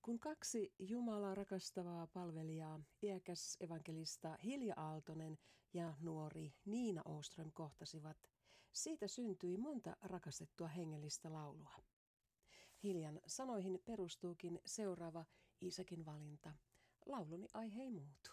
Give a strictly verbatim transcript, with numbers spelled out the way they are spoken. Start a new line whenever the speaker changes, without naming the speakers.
Kun kaksi Jumalaa rakastavaa palvelijaa, iäkäs evankelista Hilja Aaltonen ja nuori Niina Åström kohtasivat, siitä syntyi monta rakastettua hengellistä laulua. Hiljan sanoihin perustuukin seuraava Iisakin valinta. Lauluni aihe ei muutu.